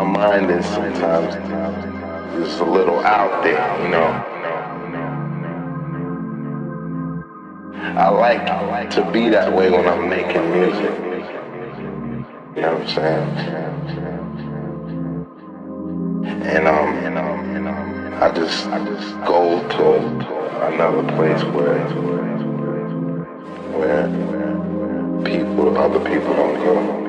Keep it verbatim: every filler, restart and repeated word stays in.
my mind is sometimes just a little out there, you know. I like to be that way when I'm making music. You know what I'm saying? And um, and um, and um, I just, I just go to another place where, where, where people, other people don't go.